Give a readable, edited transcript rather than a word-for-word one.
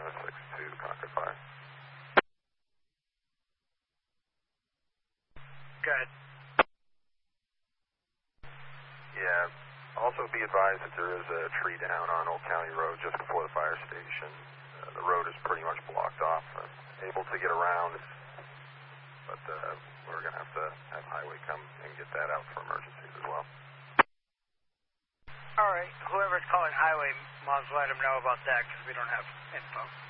6-2, Concord Fire. Good. Yeah, also be advised that there is a tree down on Old County Road just before the fire station. The road is pretty much blocked off. Able to get around, but we're going to have highway come and get that out for emergencies as well. All right, whoever's calling highway, Mons, let them know about that because we don't have info.